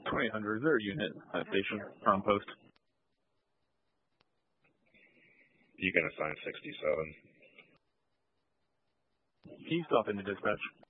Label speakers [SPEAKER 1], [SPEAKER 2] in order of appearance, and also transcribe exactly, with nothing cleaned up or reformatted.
[SPEAKER 1] twenty-eight hundred, is there a unit at station or on post?
[SPEAKER 2] You can assign sixty-seven.
[SPEAKER 1] Can you stop into dispatch?